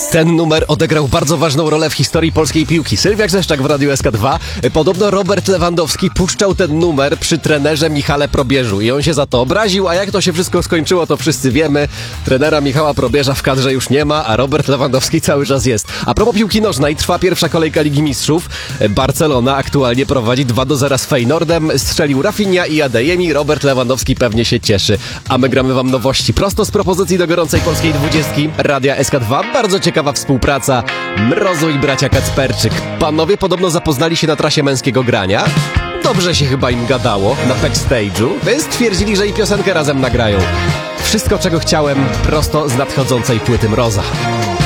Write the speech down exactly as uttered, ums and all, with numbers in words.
Ten numer odegrał bardzo ważną rolę w historii polskiej piłki. Sylwia Grzeszczak w Radiu S K dwa. Podobno Robert Lewandowski puszczał ten numer przy trenerze Michale Probierzu i on się za to obraził, a jak to się wszystko skończyło, to wszyscy wiemy. Trenera Michała Probierza w kadrze już nie ma, a Robert Lewandowski cały czas jest. A propos piłki nożnej, trwa pierwsza kolejka Ligi Mistrzów. Barcelona aktualnie prowadzi dwa do zera z Feyenoordem. Strzelił Rafinha i Adeyemi. Robert Lewandowski pewnie się cieszy. A my gramy wam nowości prosto z propozycji do gorącej polskiej dwudziestki Radia S K dwa. Bardzo ciekawa współpraca Mrozu i bracia Kacperczyk. Panowie podobno zapoznali się na trasie męskiego grania. Dobrze się chyba im gadało na backstage'u, więc stwierdzili, że i piosenkę razem nagrają. Wszystko, czego chciałem, prosto z nadchodzącej płyty Mroza.